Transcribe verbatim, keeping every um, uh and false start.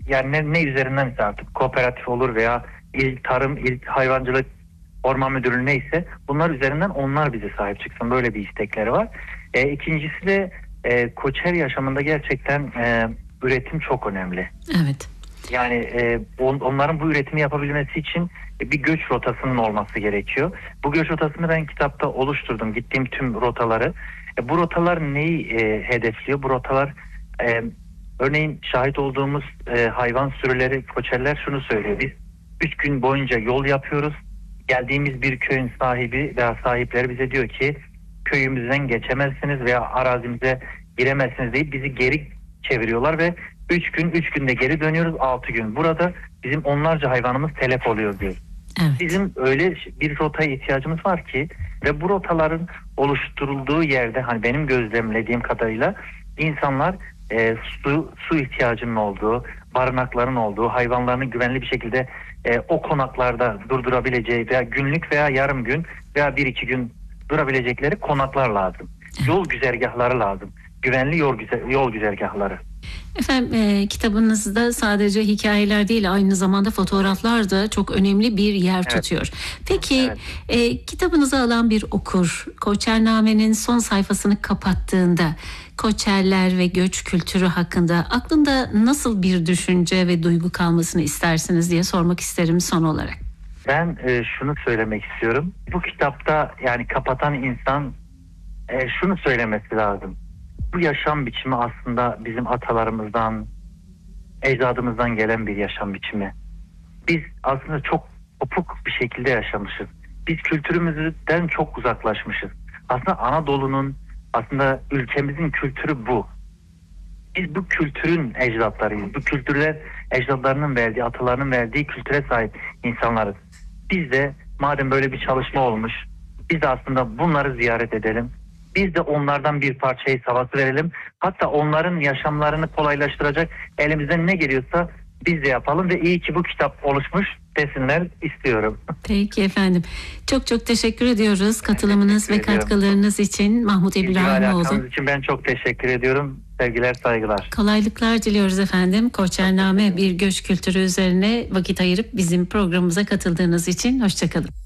yani ne, ne üzerinden ise artık kooperatif olur veya il tarım, il hayvancılık, orman müdürlüğü neyse bunlar üzerinden onlar bize sahip çıksın. Böyle bir istekleri var. E, ikincisi de e, Koçer yaşamında gerçekten e, üretim çok önemli. Evet. Yani e, on, onların bu üretimi yapabilmesi için e, bir göç rotasının olması gerekiyor. Bu göç rotasını ben kitapta oluşturdum. Gittiğim tüm rotaları. E, bu rotalar neyi e, hedefliyor? Bu rotalar e, örneğin şahit olduğumuz e, hayvan sürüleri, koçerler şunu söylüyor. Biz üç gün boyunca yol yapıyoruz. Geldiğimiz bir köyün sahibi veya sahipleri bize diyor ki köyümüzden geçemezsiniz veya arazimize giremezsiniz deyip bizi geri çeviriyorlar ve üç gün üç günde geri dönüyoruz, altı gün. Burada bizim onlarca hayvanımız telef oluyor diyor. Evet. Bizim öyle bir rotaya ihtiyacımız var ki ve bu rotaların oluşturulduğu yerde hani benim gözlemlediğim kadarıyla insanlar e, su, su ihtiyacının olduğu, barınakların olduğu, hayvanlarını güvenli bir şekilde e, o konaklarda durdurabileceği veya günlük veya yarım gün veya bir iki gün durabilecekleri konaklar lazım. Yol güzergahları lazım. Güvenli yol, güzer, yol güzergahları. Efendim e, kitabınızda sadece hikayeler değil aynı zamanda fotoğraflar da çok önemli bir yer evet. tutuyor. Peki evet. e, kitabınızı alan bir okur Koçername'nin son sayfasını kapattığında Koçerler ve göç kültürü hakkında aklında nasıl bir düşünce ve duygu kalmasını istersiniz diye sormak isterim son olarak. Ben e, şunu söylemek istiyorum. Bu kitapta yani kapatan insan e, şunu söylemesi lazım. Bu yaşam biçimi aslında bizim atalarımızdan, ecdadımızdan gelen bir yaşam biçimi. Biz aslında çok kopuk bir şekilde yaşamışız. Biz kültürümüzden çok uzaklaşmışız. Aslında Anadolu'nun, aslında ülkemizin kültürü bu. Biz bu kültürün ecdatlarıyız. Bu kültürler ecdatlarının verdiği, atalarının verdiği kültüre sahip insanlarız. Biz de madem böyle bir çalışma olmuş, biz de aslında bunları ziyaret edelim. Biz de onlardan bir parçayı havası verelim. Hatta onların yaşamlarını kolaylaştıracak elimizden ne geliyorsa biz de yapalım ve iyi ki bu kitap oluşmuş desinler istiyorum. Peki efendim. Çok çok teşekkür ediyoruz katılımınız teşekkür ve ediyorum. katkılarınız için Mahmut İbrahimoğlu. İlgi için ben çok teşekkür ediyorum. Sevgiler, saygılar. Kolaylıklar diliyoruz efendim. Koçername bir göç kültürü üzerine vakit ayırıp bizim programımıza katıldığınız için hoşçakalın.